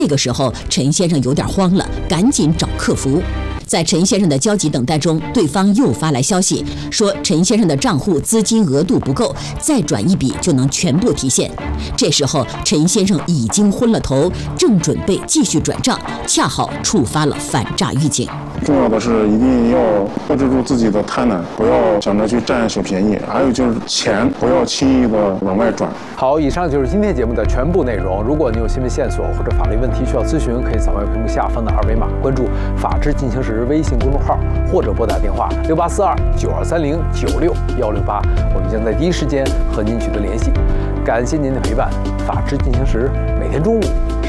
这个时候，陈先生有点慌了，赶紧找客服。在陈先生的焦急等待中，对方又发来消息，说陈先生的账户资金额度不够，再转一笔就能全部提现。这时候，陈先生已经昏了头，正准备继续转账，恰好触发了反诈预警。 重要的是一定要克制住自己的贪婪，不要想着去占小便宜。还有就是钱不要轻易的往外转。 好，以上就是今天节目的全部内容。如果你有新闻线索或者法律问题需要咨询，可以扫描屏幕下方的二维码，关注“法治进行时”微信公众号，或者拨打电话68429230961681，我们将在第一时间和您取得联系。感谢您的陪伴，法治进行时每天中午